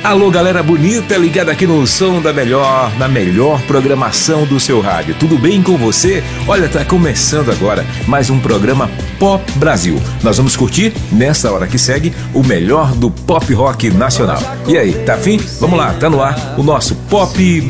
Alô, galera bonita, ligada aqui no som da melhor, na melhor programação do seu rádio. Tudo bem com você? Olha, tá começando agora mais um programa Pop Brasil. Nós vamos curtir, nessa hora que segue, o melhor do pop rock nacional. E aí, tá afim? Vamos lá, tá no ar o nosso Pop